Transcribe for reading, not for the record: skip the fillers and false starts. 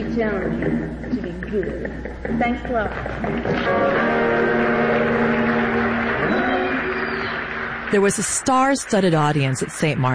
challenge you to be good. Thanks a lot. There was a star-studded audience at St. Martin's.